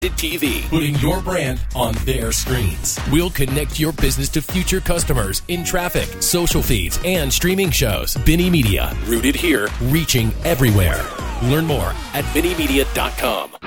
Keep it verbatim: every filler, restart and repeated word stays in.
T V, putting your brand on their screens. We'll connect your business to future customers in traffic, social feeds, and streaming shows. Vinny Media, rooted here, reaching everywhere. Learn more at vinny media dot com.